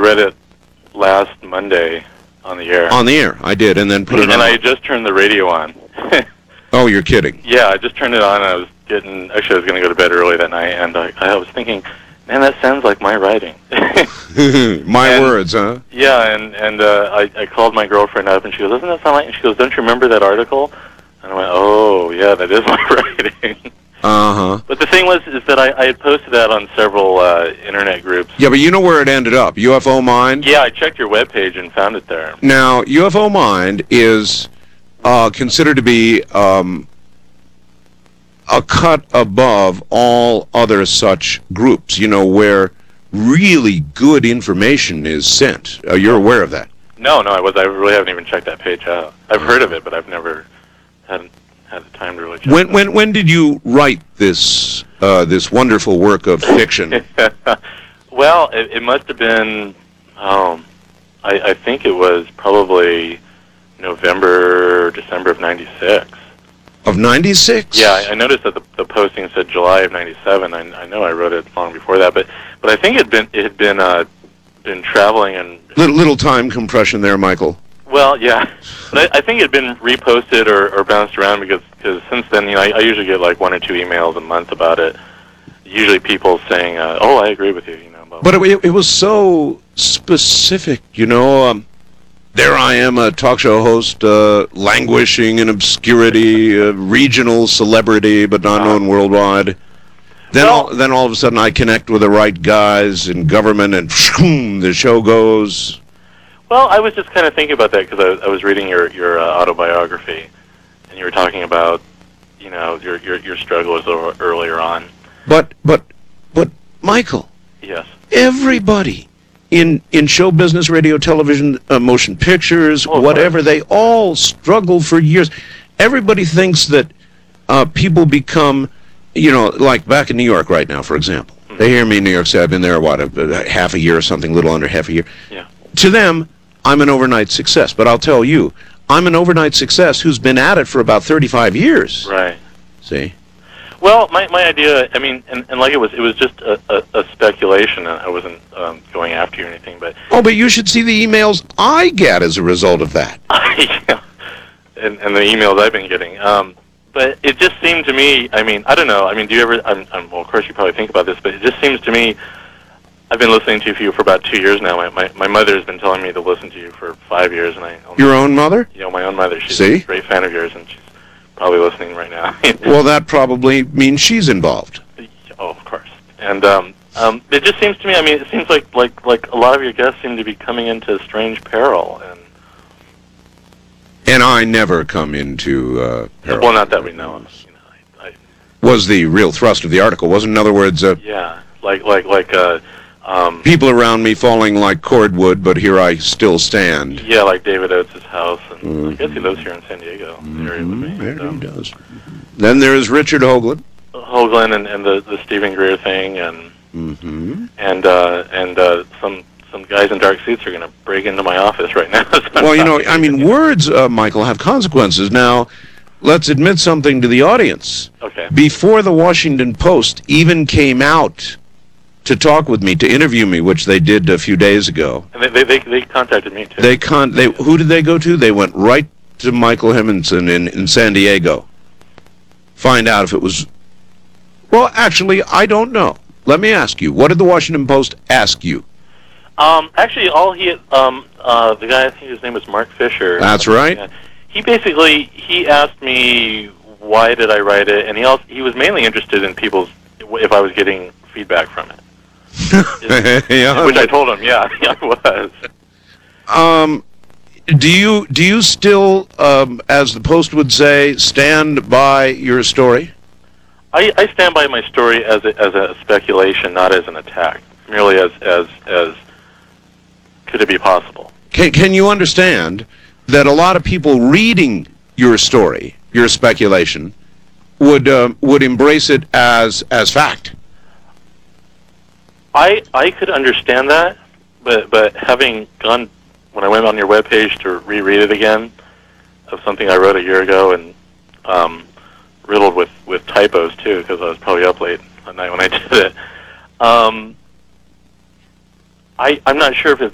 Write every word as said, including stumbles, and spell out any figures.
read it last Monday on the air. On the air, I did, and then put it and on. And I just turned the radio on. Oh, you're kidding. Yeah, I just turned it on, and I was getting, actually I was going to go to bed early that night, and I, I was thinking, man, that sounds like my writing. My and, words, huh? Yeah, and, and uh, I, I called my girlfriend up, and she goes, doesn't that sound like, and she goes, don't you remember that article? And I went, oh, yeah, that is my writing. Uh-huh. But the thing was, is that I, I had posted that on several uh, internet groups. Yeah, but you know where it ended up, U F O Mind? Yeah, I checked your webpage and found it there. Now, U F O Mind is uh, considered to be um, a cut above all other such groups, you know, where really good information is sent. Uh, you're aware of that? No, no, I was. I really haven't even checked that page out. I've heard of it, but I've never had had the time to really check when it when when did you write this uh, this wonderful work of fiction? Well, it, it must have been. Um, I, I think it was probably November, December of ninety-six. Of ninety-six? Yeah, I, I noticed that the, the posting said July of ninety-seven. I, I know I wrote it long before that, but but I think it had been it had been uh, been traveling and little little time compression there, Michael. Well, yeah, but I, I think it had been reposted or, or bounced around because cause since then, you know, I, I usually get like one or two emails a month about it. Usually, people saying, uh, "Oh, I agree with you," you know. But, but it, it was so specific, you know. Um, there I am, a talk show host, uh, languishing in obscurity, a regional celebrity, but not known worldwide. Then, well, all, then all of a sudden, I connect with the right guys in government, and phew, the show goes. Well, I was just kind of thinking about that because I, I was reading your your uh, autobiography, and you were talking about, you know, your your your struggles earlier on. But but but Michael. Yes. Everybody in in show business, radio, television, uh, motion pictures, oh, whatever, they all struggle for years. Everybody thinks that uh, people become, you know, like back in New York right now, for example. Mm-hmm. They hear me in New York say, I've been there, what, a, a half a year or something, a little under half a year. Yeah. To them, I'm an overnight success. But I'll tell you, I'm an overnight success who's been at it for about thirty-five years. Right. See? Well, my my idea, I mean, and, and like it was, it was just a, a, a speculation. I wasn't um, going after you or anything, but oh, but you should see the emails I get as a result of that. yeah, and and the emails I've been getting. Um, but it just seemed to me. I mean, I don't know. I mean, do you ever? I'm, I'm, well, of course, you probably think about this, but it just seems to me. I've been listening to you for about two years now. My my, my mother has been telling me to listen to you for five years, and I. Your own mother? You know, my own mother. She's see? a great fan of yours, and she's probably listening right now. Well, that probably means she's involved. Oh, of course. And um, um, it just seems to me. I mean, it seems like like like a lot of your guests seem to be coming into strange peril, and and I never come into uh, peril. Well, not that we know of. You know, I, I, was the real thrust of the article. Wasn't, in other words, uh, yeah, like like like uh, um, people around me falling like cordwood, but here I still stand. Yeah, like David Oates' house, and mm-hmm. I guess he lives here in San Diego mm-hmm. area with me. There and, um, he does. Then there is Richard Hoagland. Hoagland and, and the the Stephen Greer thing, and mm-hmm. and uh, and uh, some some guys in dark suits are going to break into my office right now. So well, you know, I mean, words, uh, Michael, have consequences. Now, let's admit something to the audience. Okay. Before the Washington Post even came out to talk with me, to interview me, which they did a few days ago. And they they they, they contacted me too. They con. They who did they go to? They went right to Michael Hemminson in in San Diego. Find out if it was. Well, actually, I don't know. Let me ask you. What did the Washington Post ask you? Um, actually, all he um uh the guy, I think his name was Mark Fisher. That's right. Yeah, he basically he asked me why did I write it, and he also he was mainly interested in people's if I was getting feedback from it. Yeah, which I told him, yeah, yeah, I was. Um, do you do you still, um, as the Post would say, stand by your story? I, I stand by my story as a, as a speculation, not as an attack. Merely as as as could it be possible? Can can you understand that a lot of people reading your story, your speculation, would uh, would embrace it as as fact? I I could understand that, but but having gone when I went on your webpage to reread it again of something I wrote a year ago and um, riddled with, with typos too because I was probably up late at night when I did it. Um, I I'm not sure if it's